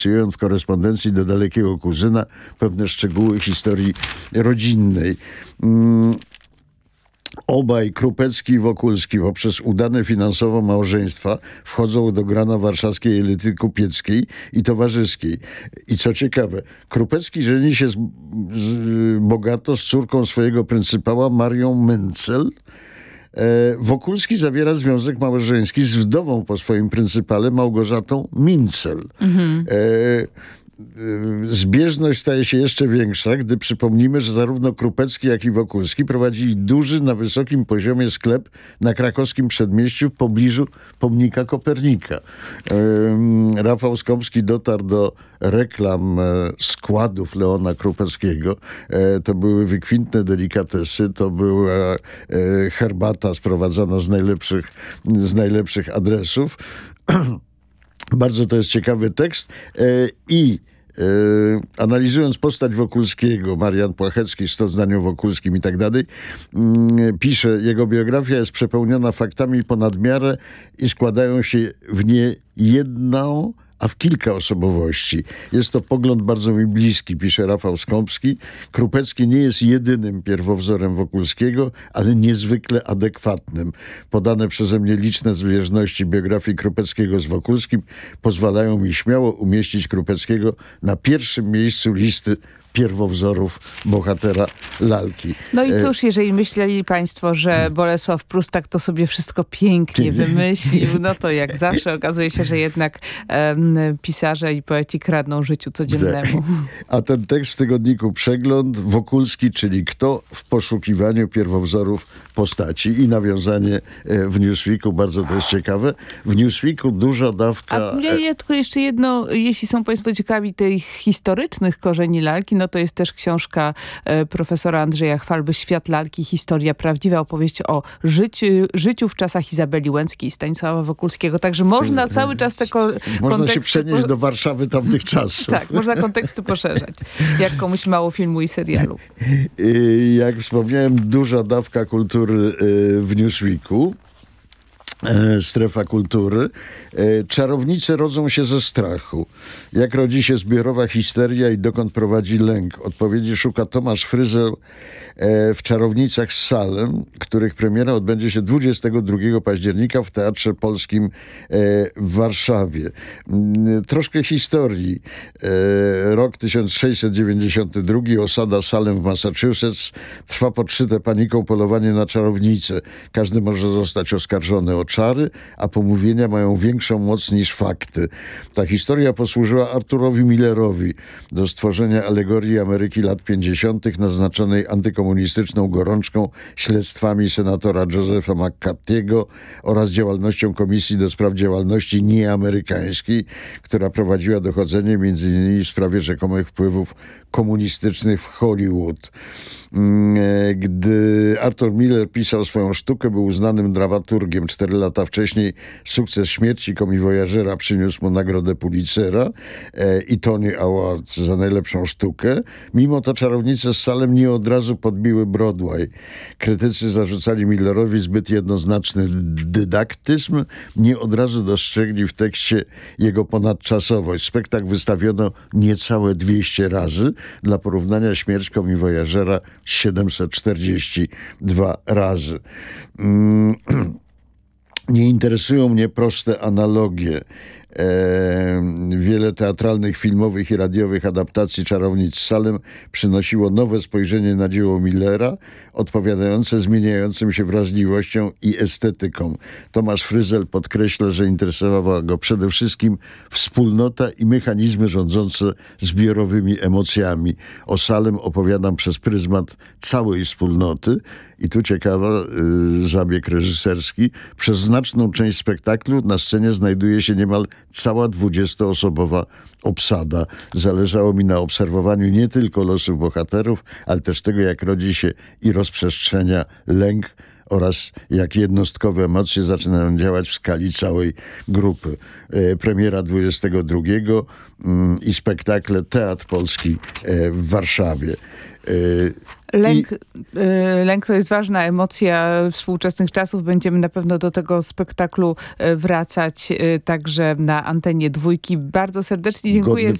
w korespondencji do dalekiego kuzyna pewne szczegóły historii rodzinnej. Obaj, Krupecki i Wokulski, poprzez udane finansowo małżeństwa wchodzą do grona warszawskiej elity kupieckiej i towarzyskiej. I co ciekawe, Krupecki żeni się bogato z córką swojego pryncypała Marią Mencel. Wokulski zawiera związek małżeński z wdową po swoim pryncypale Małgorzatą Mincel. Zbieżność staje się jeszcze większa, gdy przypomnimy, że zarówno Krupecki, jak i Wokulski prowadzili duży, na wysokim poziomie sklep na krakowskim przedmieściu w pobliżu pomnika Kopernika. Rafał Skąpski dotarł do reklam składów Leona Krupeckiego. To były wykwintne delikatesy, to była herbata sprowadzana z najlepszych adresów. Bardzo to jest ciekawy tekst i analizując postać Wokulskiego, Marian Płachecki, 100 zdań o Wokulskim i tak dalej, pisze, jego biografia jest przepełniona faktami ponad miarę i składają się w nie jedną, a w kilka osobowości. Jest to pogląd bardzo mi bliski, pisze Rafał Skąpski. Krupecki nie jest jedynym pierwowzorem Wokulskiego, ale niezwykle adekwatnym. Podane przeze mnie liczne zbieżności biografii Krupeckiego z Wokulskim pozwalają mi śmiało umieścić Krupeckiego na pierwszym miejscu listy pierwowzorów bohatera lalki. No i cóż, jeżeli myśleli państwo, że Bolesław Prustak to sobie wszystko pięknie wymyślił, no to jak zawsze okazuje się, że jednak pisarze i poeci kradną życiu codziennemu. A ten tekst w tygodniku Przegląd, Wokulski, czyli kto, w poszukiwaniu pierwowzorów postaci i nawiązanie w Newsweeku, bardzo to jest ciekawe. W Newsweeku duża dawka... A ja tylko jeszcze jedno, jeśli są państwo ciekawi tych historycznych korzeni lalki, no to jest też książka profesora Andrzeja Chwalby Świat lalki, historia prawdziwa, opowieść o życiu w czasach Izabeli Łęckiej i Stanisława Wokulskiego. Także można cały czas te Można się przenieść do Warszawy tamtych czasów. Tak, można konteksty poszerzać. Jak komuś mało filmu i serialu. Jak wspomniałem, duża dawka kultury w Newsweeku. Strefa kultury. Czarownice rodzą się ze strachu. Jak rodzi się zbiorowa histeria i dokąd prowadzi lęk? Odpowiedzi szuka Tomasz Fryzel w Czarownicach z Salem, których premiera odbędzie się 22 października w Teatrze Polskim w Warszawie. Troszkę historii. Rok 1692, osada Salem w Massachusetts. Trwa podszyte paniką polowanie na czarownice. Każdy może zostać oskarżony o czary, a pomówienia mają większą moc niż fakty. Ta historia posłużyła Arturowi Millerowi do stworzenia alegorii Ameryki lat 50. naznaczonej antykomunistyczną gorączką, śledztwami senatora Josepha McCarthy'ego oraz działalnością Komisji do Spraw Działalności Nieamerykańskiej, która prowadziła dochodzenie m.in. w sprawie rzekomych wpływów komunistycznych w Hollywood. Gdy Arthur Miller pisał swoją sztukę, był uznanym dramaturgiem. 4 lata wcześniej Sukces śmierci komiwojażera przyniósł mu nagrodę Pulitzera i Tony Award za najlepszą sztukę. Mimo to Czarownice z Salem nie od razu podbiły Broadway. Krytycy zarzucali Millerowi zbyt jednoznaczny dydaktyzm. Nie od razu dostrzegli w tekście jego ponadczasowość. Spektakl wystawiono niecałe 200 razy. Dla porównania śmierć komiwojażera 742 razy. Nie interesują mnie proste analogie. Wiele teatralnych, filmowych i radiowych adaptacji Czarownic z Salem przynosiło nowe spojrzenie na dzieło Millera, odpowiadające zmieniającym się wrażliwością i estetyką. Tomasz Fryzel podkreśla, że interesowała go przede wszystkim wspólnota i mechanizmy rządzące zbiorowymi emocjami. O Salem opowiadam przez pryzmat całej wspólnoty. I tu ciekawy zabieg reżyserski. Przez znaczną część spektaklu na scenie znajduje się niemal cała 20-osobowa obsada. Zależało mi na obserwowaniu nie tylko losów bohaterów, ale też tego, jak rodzi się i rozprzestrzenia lęk oraz jak jednostkowe emocje zaczynają działać w skali całej grupy. Premiera 22 i spektakle Teatr Polski w Warszawie. Lęk to jest ważna emocja współczesnych czasów. Będziemy na pewno do tego spektaklu wracać także na antenie Dwójki. Bardzo serdecznie dziękuję. Godny